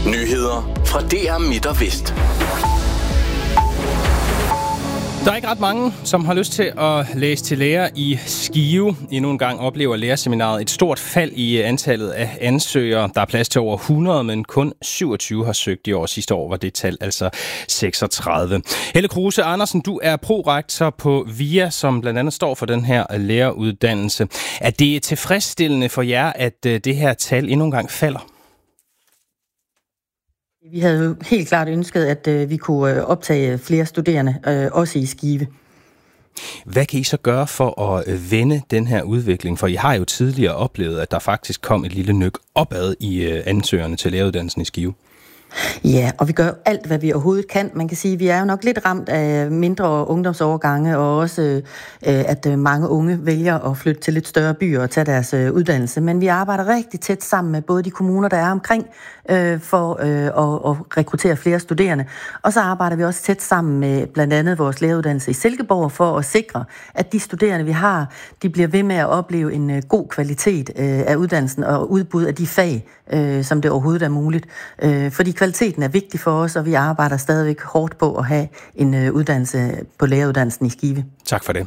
Nyheder fra DR Midt og Vest. Der er ikke ret mange, som har lyst til at læse til lærer i Skive. Endnu en gang oplever lærerseminaret et stort fald i antallet af ansøgere. Der er plads til over 100, men kun 27 har søgt i år. Sidste år var det tal altså 36. Helle Kruse Andersen, du er prorektor på VIA, som blandt andet står for den her læreruddannelse. Er det tilfredsstillende for jer, at det her tal endnu en gang falder? Vi havde jo helt klart ønsket, at vi kunne optage flere studerende, også i Skive. Hvad kan I så gøre for at vende den her udvikling? For I har jo tidligere oplevet, at der faktisk kom et lille nyk opad i ansøgerne til læreruddannelsen i Skive. Ja, og vi gør alt, hvad vi overhovedet kan. Man kan sige, at vi er jo nok lidt ramt af mindre ungdomsovergange, og også at mange unge vælger at flytte til lidt større byer og tage deres uddannelse. Men vi arbejder rigtig tæt sammen med både de kommuner, der er omkring, for at rekruttere flere studerende. Og så arbejder vi også tæt sammen med blandt andet vores læreruddannelse i Silkeborg, for at sikre, at de studerende, vi har, de bliver ved med at opleve en god kvalitet af uddannelsen og udbud af de fag, som det overhovedet er muligt. Fordi kvaliteten er vigtig for os, og vi arbejder stadigvæk hårdt på at have en uddannelse på læreruddannelsen i Skive. Tak for det.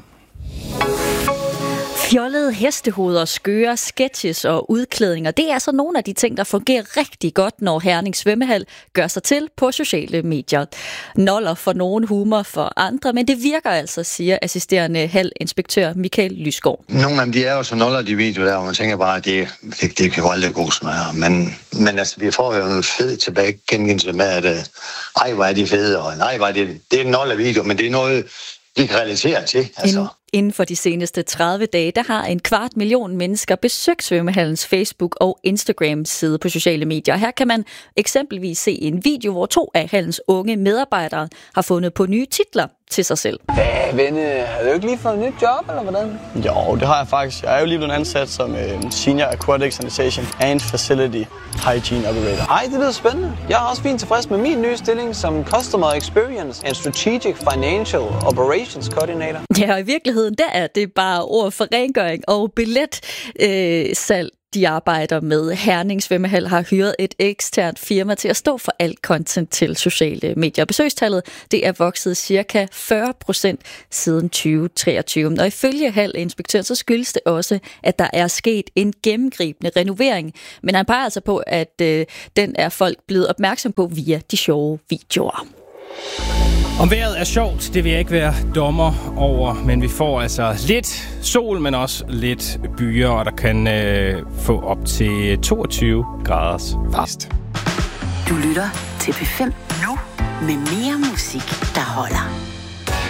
Fjollede hestehoveder, skøre sketches og udklædninger, det er altså nogle af de ting, der fungerer rigtig godt, når Herning Svømmehal gør sig til på sociale medier. Noller for nogen, humor for andre, men det virker altså, siger assisterende halinspektør Michael Lysgaard. Nogle af dem, de er jo så noller, de videoer der, og man tænker bare, at det kan jo aldrig gå sådan her. Men altså, vi får jo en fed tilbagekendelse med, at ej, hvor er de fede, og nej, hvor er det er en noller video, men det er noget, vi kan relatere til, altså. Inden for de seneste 30 dage, der har 250.000 mennesker besøgt svømmehallens Facebook- og Instagram-side på sociale medier. Her kan man eksempelvis se en video, hvor 2 af hallens unge medarbejdere har fundet på nye titler til sig selv. Hvad, venne? Har du ikke lige fået et nyt job, eller hvordan? Jo, det har jeg faktisk. Jeg er jo lige blevet ansat som Senior Aquatic Sanitation and Facility Hygiene Operator. Ej, det lyder spændende. Jeg er også fint tilfreds med min nye stilling som Customer Experience and Strategic Financial Operations Coordinator. Ja, og i virkeligheden, der er det bare ord for rengøring og billetsalg. De arbejder med. Herning Svømmehal har hyret et eksternt firma til at stå for alt content til sociale medier. Besøgstallet det er vokset cirka 40% siden 2023. Og ifølge halinspektøren så skyldes det også, at der er sket en gennemgribende renovering. Men han peger altså på, at den er folk blevet opmærksom på via de sjove videoer. Om vejret er sjovt, det vil jeg ikke være dommer over, men vi får altså lidt sol, men også lidt byer, og der kan få op til 22 graders varmt. Du lytter til P5 nu med mere musik, der holder.